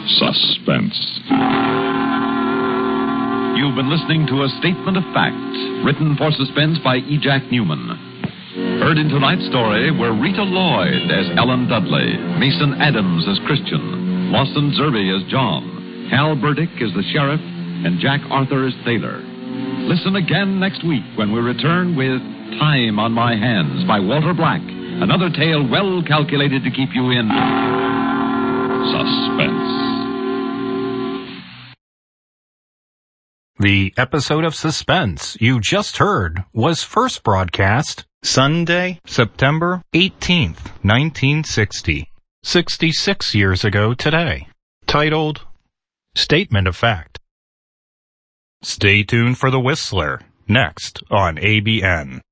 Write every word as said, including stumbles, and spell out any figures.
Suspense. You've been listening to A Statement of Fact, written for Suspense by E. Jack Newman. Heard in tonight's story were Rita Lloyd as Ellen Dudley, Mason Adams as Christian, Lawson Zerby as John, Hal Burdick as the sheriff, and Jack Arthur as Thaler. Listen again next week when we return with Time on My Hands by Walter Black, another tale well calculated to keep you in suspense. The episode of Suspense you just heard was first broadcast Sunday, September eighteenth, nineteen sixty, sixty-six years ago today, titled Statement of Fact. Stay tuned for The Whistler, next on A B N.